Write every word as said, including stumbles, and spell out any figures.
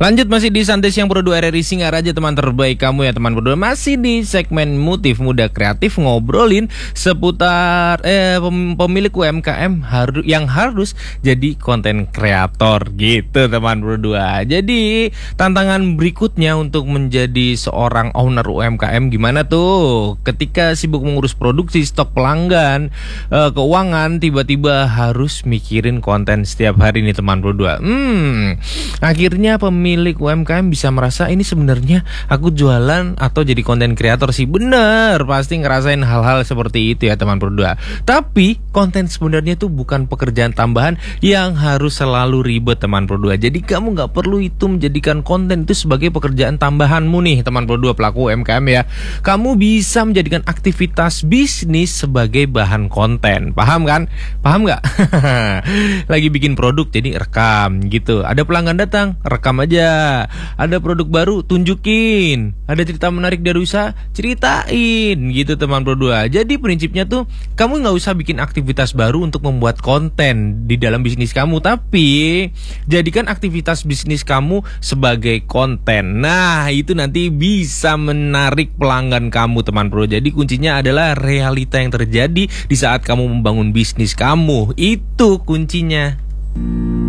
Lanjut masih di Santai Siang Pro dua R R I Singaraja, teman terbaik kamu ya teman berdua. Masih di segmen Motif Muda Kreatif, ngobrolin seputar eh, pemilik U M K M haru, yang harus jadi konten kreator gitu teman berdua. Jadi tantangan berikutnya untuk menjadi seorang owner U M K M gimana tuh? Ketika sibuk mengurus produksi, stok pelanggan, eh, keuangan, tiba-tiba harus mikirin konten setiap hari nih teman berdua. Hmm, akhirnya pemilik Milik U M K M bisa merasa ini sebenarnya aku jualan atau jadi konten kreator sih. Bener, pasti ngerasain hal-hal seperti itu ya teman berdua. Tapi konten sebenarnya tuh bukan pekerjaan tambahan yang harus selalu ribet teman berdua. Jadi kamu gak perlu itu menjadikan konten itu sebagai pekerjaan tambahanmu nih teman berdua pelaku U M K M ya. Kamu bisa menjadikan aktivitas bisnis sebagai bahan konten. Paham kan? Paham gak? Lagi bikin produk jadi rekam gitu. Ada pelanggan datang, rekam aja. Ada produk baru, tunjukin. Ada cerita menarik dari usaha, ceritain gitu teman berdua. Jadi prinsipnya tuh kamu gak usah bikin aktivitas baru untuk membuat konten di dalam bisnis kamu, tapi jadikan aktivitas bisnis kamu sebagai konten. Nah itu nanti bisa menarik pelanggan kamu teman berdua. Jadi kuncinya adalah realita yang terjadi di saat kamu membangun bisnis kamu. Itu kuncinya.